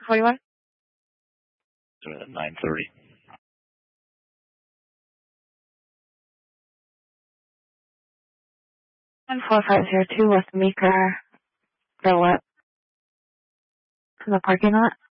41? 9:30. And 4502 West Meeker. For what? In the parking lot?